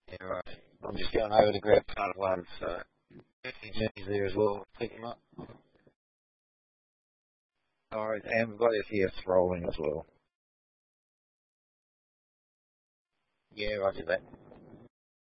Yeah, right. I'm just going over to grab part one, so Jimmy's there as well. Pick him up. Alright, and we've got FES rolling as well. Yeah, roger that.